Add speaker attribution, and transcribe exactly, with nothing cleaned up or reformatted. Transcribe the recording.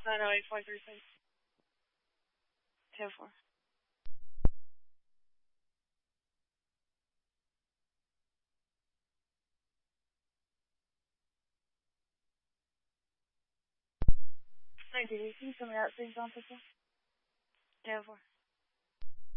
Speaker 1: nine oh eight four three six. ten four. nineteen eighteen, coming out, Saint John Pistol. ten four.